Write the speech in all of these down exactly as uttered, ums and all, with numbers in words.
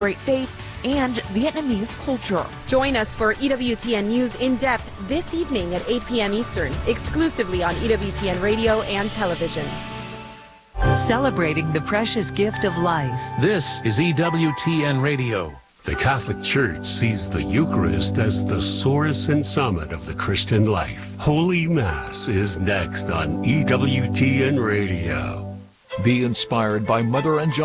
great faith and Vietnamese culture. Join us for E W T N News in depth this evening at eight p.m. Eastern, exclusively on E W T N radio and television. Celebrating the precious gift of life. This is E W T N Radio. The Catholic Church sees the Eucharist as the source and summit of the Christian life. Holy Mass is next on E W T N Radio. Be inspired by Mother Angelica.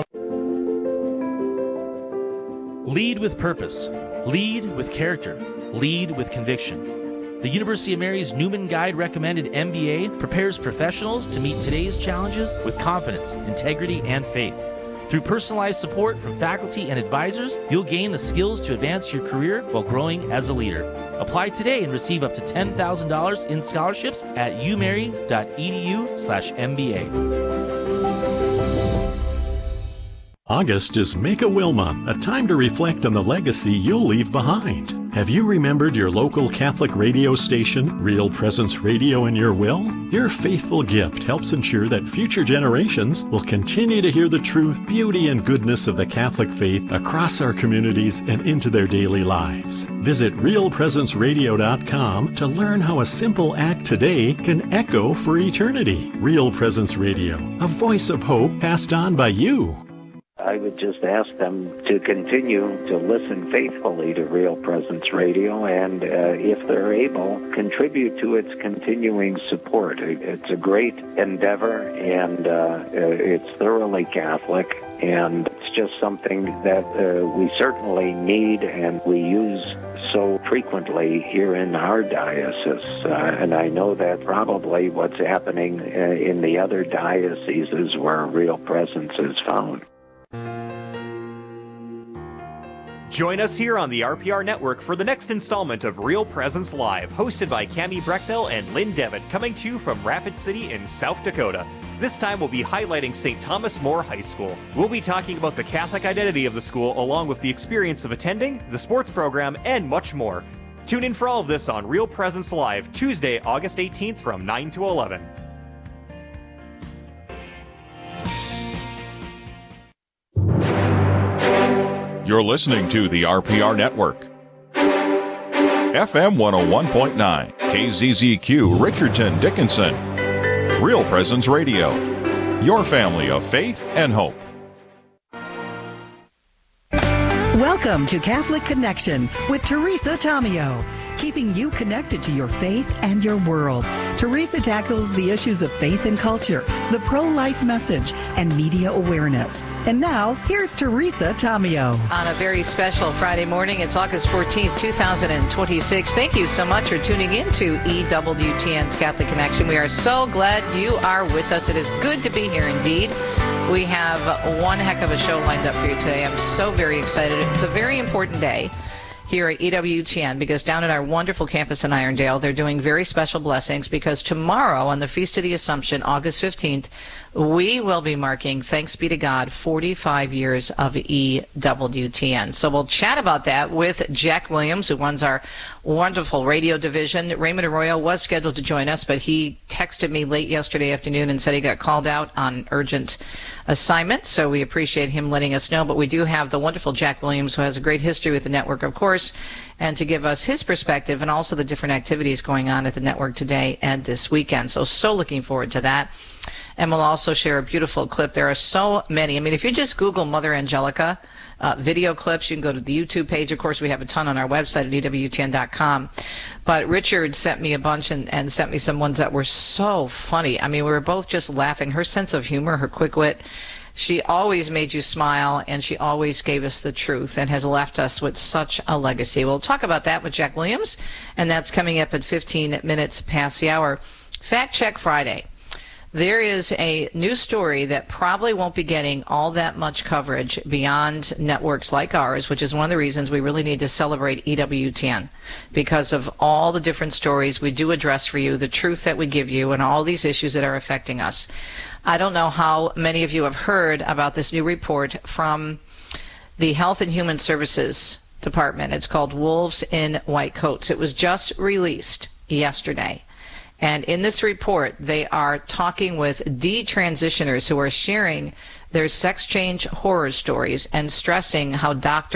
Lead with purpose. Lead with character. Lead with conviction. The University of Mary's Newman Guide recommended M B A prepares professionals to meet today's challenges with confidence, integrity, and faith. Through personalized support from faculty and advisors, you'll gain the skills to advance your career while growing as a leader. Apply today and receive up to ten thousand dollars in scholarships at umary.edu slash MBA. August is Make-A-Will Month, a time to reflect on the legacy you'll leave behind. Have you remembered your local Catholic radio station, Real Presence Radio, in your will? Your faithful gift helps ensure that future generations will continue to hear the truth, beauty, and goodness of the Catholic faith across our communities and into their daily lives. Visit real presence radio dot com to learn how a simple act today can echo for eternity. Real Presence Radio, a voice of hope passed on by you. I would just ask them to continue to listen faithfully to Real Presence Radio and, uh, if they're able, contribute to its continuing support. It's a great endeavor, and uh, it's thoroughly Catholic, and it's just something that uh, we certainly need and we use so frequently here in our diocese. Uh, and I know that probably what's happening uh, in the other dioceses where Real Presence is found. Join us here on the R P R Network for the next installment of Real Presence Live, hosted by Cammie Brechtel and Lynn Devitt, coming to you from Rapid City in South Dakota. This time we'll be highlighting Saint Thomas More High School. We'll be talking about the Catholic identity of the school, along with the experience of attending, the sports program, and much more. Tune in for all of this on Real Presence Live, Tuesday, August eighteenth from nine to eleven. You're listening to the R P R Network. F M one oh one point nine, K Z Z Q, Richardson, Dickinson. Real Presence Radio. Your family of faith and hope. Welcome to Catholic Connection with Teresa Tomeo, keeping you connected to your faith and your world. Teresa tackles the issues of faith and culture, the pro-life message, and media awareness. And now, here's Teresa Tomeo. On a very special Friday morning, it's August fourteenth, two thousand twenty-six. Thank you so much for tuning in to E W T N's Catholic Connection. We are so glad you are with us. It is good to be here indeed. We have one heck of a show lined up for you today. I'm so very excited. It's a very important day here at E W T N, because down at our wonderful campus in Irondale, they're doing very special blessings, because tomorrow on the Feast of the Assumption, August fifteenth, we will be marking, thanks be to God, forty-five years of E W T N. So we'll chat about that with Jack Williams, who runs our wonderful radio division. Raymond Arroyo was scheduled to join us, but he texted me late yesterday afternoon and said he got called out on urgent assignment, so we appreciate him letting us know. But we do have the wonderful Jack Williams, who has a great history with the network, of course, and to give us his perspective and also the different activities going on at the network today and this weekend. So, so looking forward to that. And we'll also share a beautiful clip. There are so many. I mean, if you just Google Mother Angelica uh, video clips, you can go to the YouTube page. Of course, we have a ton on our website at E W T N dot com. But Richard sent me a bunch and, and sent me some ones that were so funny. I mean, we were both just laughing. Her sense of humor, her quick wit, she always made you smile, and she always gave us the truth and has left us with such a legacy. We'll talk about that with Jack Williams, and that's coming up at fifteen minutes past the hour. Fact Check Friday. There is a new story that probably won't be getting all that much coverage beyond networks like ours, which is one of the reasons we really need to celebrate E W T N, because of all the different stories we do address for you, the truth that we give you, and all these issues that are affecting us. I don't know how many of you have heard about this new report from the Health and Human Services Department. It's called Wolves in White Coats. It was just released yesterday. And in this report, they are talking with detransitioners who are sharing There's sex change horror stories and stressing how doctors